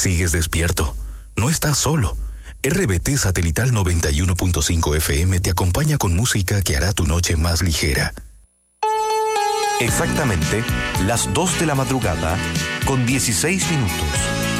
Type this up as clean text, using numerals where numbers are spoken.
Sigues despierto. No estás solo. RBT Satelital 91.5 FM te acompaña con música que hará tu noche más ligera. Exactamente las 2 de la madrugada con 16 minutos.